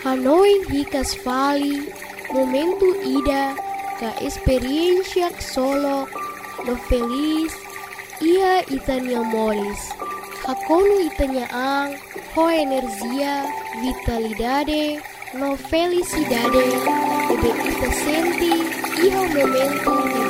Hanoi hikas vali, momento ida, ka experiencia solo, no feliz, ia itania moris. Hakonu itania ang, ho energia, vitalidade, no felicidade, ebe ita senti, iha momento